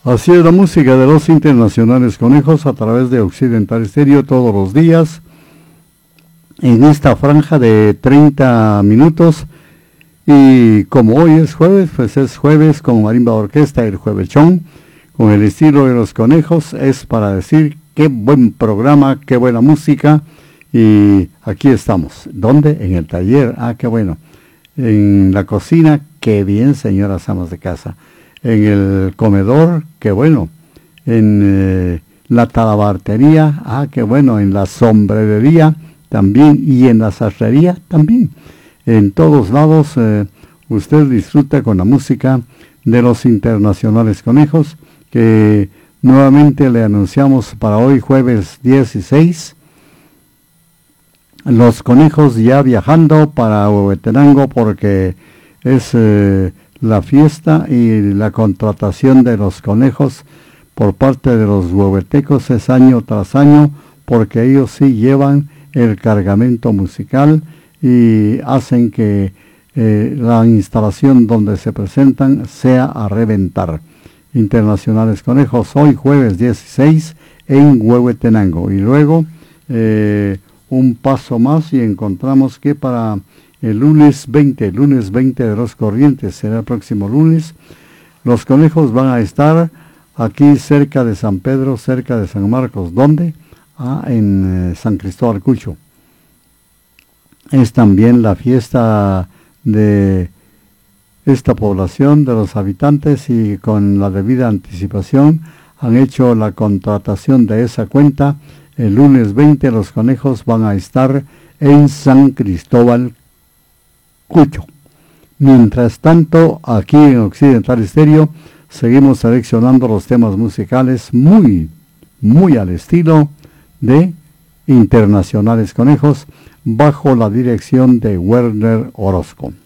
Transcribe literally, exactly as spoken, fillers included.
Así es la música de los Internacionales Conejos a través de Occidental Estéreo todos los días en esta franja de treinta minutos. Y como hoy es jueves, pues es jueves con marimba orquesta, el juevechón, con el estilo de los conejos. Es para decir qué buen programa, qué buena música. Y aquí estamos. ¿Dónde? En el taller. Ah, qué bueno. En la cocina, qué bien, señoras amas de casa. En el comedor, qué bueno. En eh, la talabartería, ah, qué bueno. En la sombrerería también. Y en la sastrería también. En todos lados eh, usted disfruta con la música de los Internacionales Conejos, que nuevamente le anunciamos para hoy jueves dieciséis. Los conejos ya viajando para Huehuetenango porque es eh, la fiesta y la contratación de los conejos por parte de los huehuetecos es año tras año, porque ellos sí llevan el cargamento musical y hacen que eh, la instalación donde se presentan sea a reventar. Internacionales Conejos, hoy jueves dieciséis en Huehuetenango. Y luego eh, un paso más y encontramos que para el lunes veinte, lunes veinte de los Corrientes, será el próximo lunes, los conejos van a estar aquí cerca de San Pedro, cerca de San Marcos. ¿Dónde? Ah, en eh, San Cristóbal Cucho. Es también la fiesta de esta población, de los habitantes, y con la debida anticipación han hecho la contratación de esa cuenta. El lunes veinte los conejos van a estar en San Cristóbal Cucho. Mientras tanto, aquí en Occidental Estéreo seguimos seleccionando los temas musicales muy, muy al estilo de Internacionales Conejos, bajo la dirección de Werner Orozco.